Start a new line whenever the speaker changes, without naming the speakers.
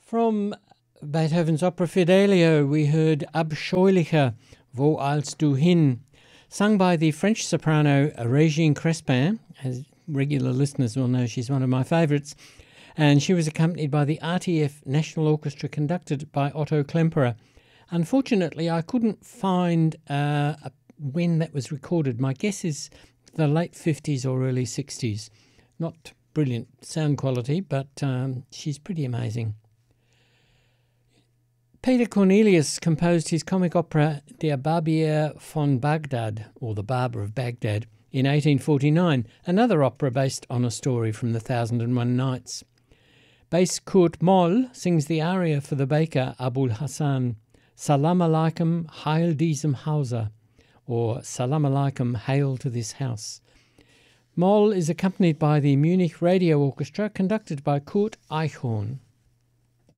From Beethoven's opera Fidelio, we heard Abscheulicher, Wo eilst du hin, sung by the French soprano Régine Crespin. As regular listeners will know, she's one of my favourites. And she was accompanied by the RTF National Orchestra, conducted by Otto Klemperer. Unfortunately, I couldn't find when that was recorded. My guess is the late 50s or early 60s. Not brilliant sound quality, but she's pretty amazing. Peter Cornelius composed his comic opera Der Barbier von Bagdad, or The Barber of Baghdad, in 1849, another opera based on a story from The 1001 Nights. Bass Kurt Moll sings the aria for the baker Abul Hassan, Salam Alaikum, Heil diesem Hause, or Salam Alaikum, Hail to this house. Moll is accompanied by the Munich Radio Orchestra, conducted by Kurt Eichhorn.